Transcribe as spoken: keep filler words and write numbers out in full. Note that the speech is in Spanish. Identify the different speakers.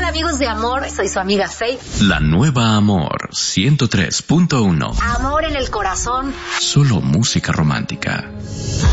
Speaker 1: amigos de Amor? Soy su amiga Faith.
Speaker 2: La nueva Amor ciento tres punto uno.
Speaker 1: Amor en el corazón.
Speaker 2: Solo música romántica.